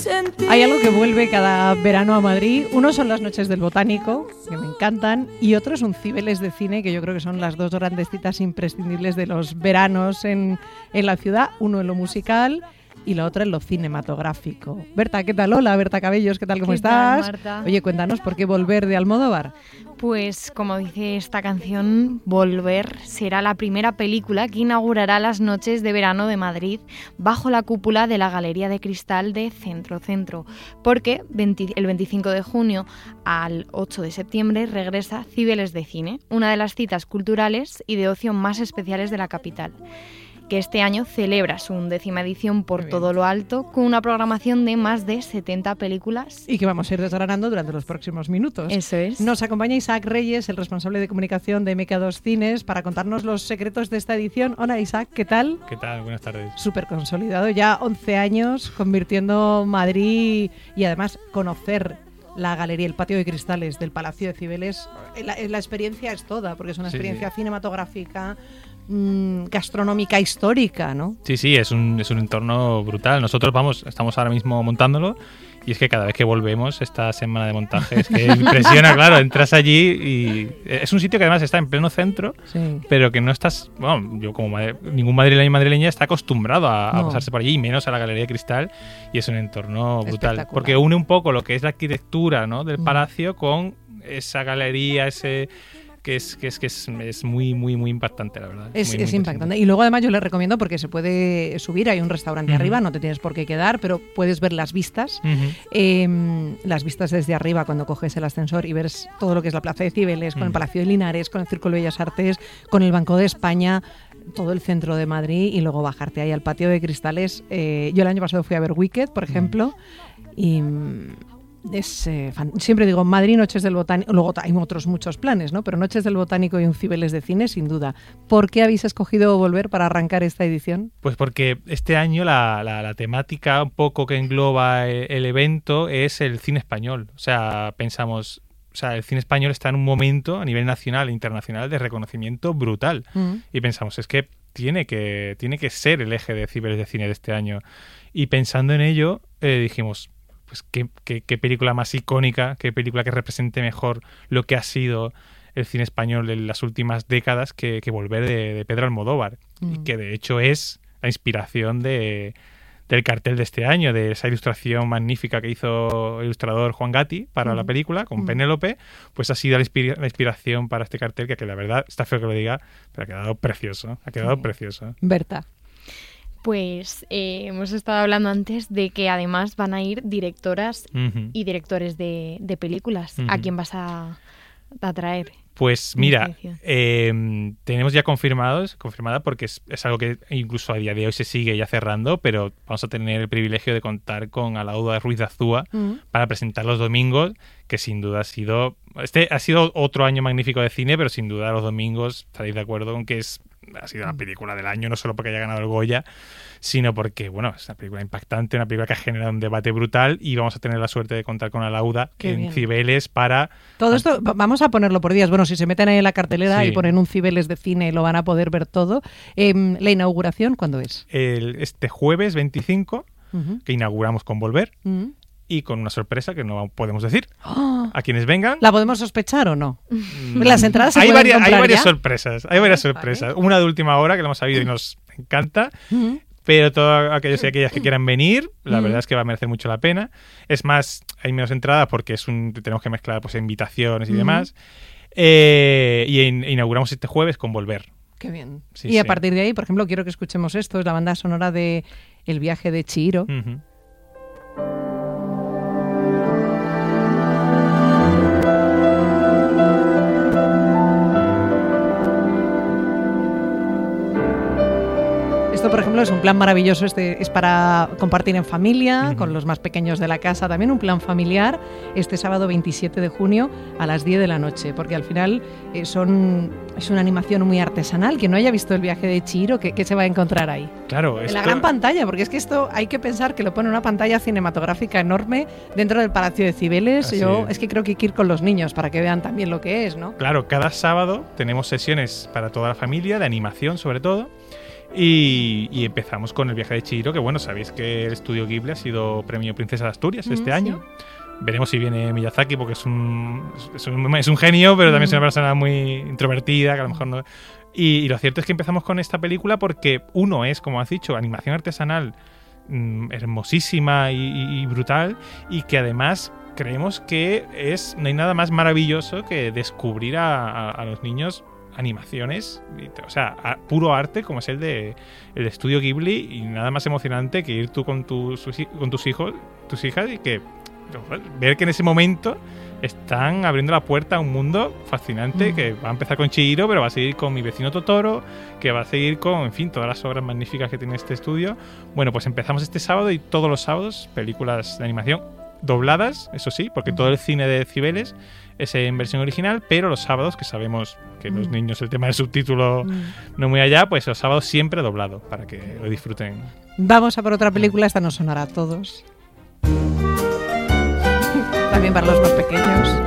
Hay algo que vuelve cada verano a Madrid. Uno son las noches del Botánico, que me encantan, y otro es un Cibeles de cine, que yo creo que son las dos grandes citas imprescindibles de los veranos en la ciudad. Uno en lo musical y la otra en lo cinematográfico. Berta, ¿qué tal? Hola, Berta Cabellos, ¿qué tal? ¿Cómo estás? Marta? Oye, cuéntanos, ¿por qué volver de Almodóvar? Pues como dice esta canción, Volver será la primera película que inaugurará las noches de verano de Madrid bajo la cúpula de la Galería de Cristal de Centro Centro, porque el 25 de junio al 8 de septiembre regresa Cibeles de Cine, una de las citas culturales y de ocio más especiales de la capital, que este año celebra su 11ª edición por todo lo alto, con una programación de más de 70 películas. Y que vamos a ir desgranando durante los próximos minutos. Eso es. Nos acompaña Isaac Reyes, el responsable de comunicación de MK2 Cines, para contarnos los secretos de esta edición. Hola Isaac, ¿qué tal? ¿Qué tal? Buenas tardes. Súper consolidado, ya 11 años, convirtiendo Madrid y además conocer la galería, el patio de cristales del Palacio de Cibeles. La experiencia es toda, porque es una experiencia cinematográfica, gastronómica, histórica, ¿no? Sí, es un entorno brutal. Nosotros estamos ahora mismo montándolo y es que cada vez que volvemos esta semana de montaje es que impresiona, claro, entras allí y es un sitio que además está en pleno centro, sí, pero que no estás, bueno, yo como ningún madrileño y madrileña está acostumbrado a pasarse por allí, y menos a la Galería de Cristal, y es un entorno brutal, porque une un poco lo que es la arquitectura, ¿no?, del palacio con esa galería, que es muy, muy, muy impactante, la verdad. Es impactante. Y luego además yo les recomiendo, porque se puede subir, hay un restaurante arriba, no te tienes por qué quedar, pero puedes ver las vistas. Las vistas desde arriba cuando coges el ascensor y ves todo lo que es la Plaza de Cibeles, con el Palacio de Linares, con el Círculo de Bellas Artes, con el Banco de España, todo el centro de Madrid, y luego bajarte ahí al Patio de Cristales. Yo el año pasado fui a ver Wicked, por ejemplo, y siempre digo Madrid, Noches del Botánico, luego hay otros muchos planes, ¿no? Pero Noches del Botánico y un Cibeles de cine, sin duda. ¿Por qué habéis escogido volver para arrancar esta edición? Pues porque este año la temática un poco que engloba el evento es el cine español. O sea, pensamos, el cine español está en un momento a nivel nacional e internacional de reconocimiento brutal. Y pensamos, es que tiene que ser el eje de Cibeles de cine de este año. Y pensando en ello, dijimos, pues qué película más icónica, qué película que represente mejor lo que ha sido el cine español en las últimas décadas que Volver de Pedro Almodóvar, y que de hecho es la inspiración del cartel de este año, de esa ilustración magnífica que hizo el ilustrador Juan Gatti para la película, con Penélope, pues ha sido la inspiración para este cartel, que la verdad, está feo que lo diga, pero ha quedado precioso, precioso. Berta. Pues hemos estado hablando antes de que además van a ir directoras y directores de películas. ¿A quién vas a traer? Pues mira, tenemos ya confirmada, porque es algo que incluso a día de hoy se sigue ya cerrando, pero vamos a tener el privilegio de contar con Alauda Ruiz de Azúa para presentar los domingos, que sin duda ha sido otro año magnífico de cine, pero sin duda los domingos estaréis de acuerdo con que ha sido la película del año, no solo porque haya ganado el Goya, sino porque, bueno, es una película impactante, una película que ha generado un debate brutal, y vamos a tener la suerte de contar con Alauda en Cibeles para... Todo esto vamos a ponerlo por días. Bueno, si se meten ahí en la cartelera y ponen un Cibeles de cine, lo van a poder ver todo. ¿La inauguración cuándo es? Este jueves 25, que inauguramos con Volver, y con una sorpresa que no podemos decir. A quienes vengan. ¿La podemos sospechar o no? Las entradas hay varias sorpresas. Vale. Una de última hora que la hemos sabido y nos encanta. Pero todos aquellos y aquellas que quieran venir, la verdad es que va a merecer mucho la pena. Es más, hay menos entrada porque tenemos que mezclar pues invitaciones y demás. Y inauguramos este jueves con Volver. Qué bien. Sí, a partir de ahí, por ejemplo, quiero que escuchemos esto. Es la banda sonora de El viaje de Chihiro. Esto, por ejemplo, es un plan maravilloso. Es para compartir en familia, con los más pequeños de la casa. También un plan familiar este sábado 27 de junio a las 10 de la noche, porque al final es una animación muy artesanal. Quien no haya visto El viaje de Chihiro, ¿qué se va a encontrar ahí? Claro, en la gran pantalla, porque es que esto hay que pensar que lo pone una pantalla cinematográfica enorme dentro del Palacio de Cibeles. Es que creo que hay que ir con los niños para que vean también lo que es, ¿no? Claro, cada sábado tenemos sesiones para toda la familia, de animación sobre todo. Y empezamos con El viaje de Chihiro, que bueno, sabéis que el estudio Ghibli ha sido premio Princesa de Asturias este año. Veremos si viene Miyazaki, porque es un genio, pero también es una persona muy introvertida, que a lo mejor no... Y lo cierto es que empezamos con esta película porque uno es, como has dicho, animación artesanal hermosísima y brutal, y que además creemos que no hay nada más maravilloso que descubrir a los niños animaciones, o sea, puro arte como es el de estudio Ghibli, y nada más emocionante que ir tú con tus hijos, tus hijas, y que ver que en ese momento están abriendo la puerta a un mundo fascinante que va a empezar con Chihiro, pero va a seguir con Mi vecino Totoro, que va a seguir con, en fin, todas las obras magníficas que tiene este estudio. Bueno, pues empezamos este sábado, y todos los sábados películas de animación dobladas, eso sí, porque todo el cine de Cibeles es en versión original, pero los sábados, que sabemos que los niños el tema del subtítulo no muy allá, pues los sábados siempre doblado, para que lo disfruten. Vamos a por otra película, esta nos sonará a todos. También para los más pequeños.